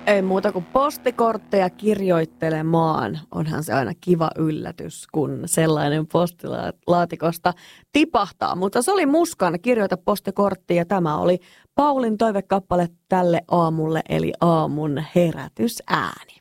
Ei muuta kuin postikortteja kirjoittelemaan. Onhan se aina kiva yllätys, kun sellainen postilaatikosta tipahtaa. Mutta se oli Muskan Kirjoita postikorttia ja tämä oli Paulin toivekappale tälle aamulle, eli aamun herätysääni.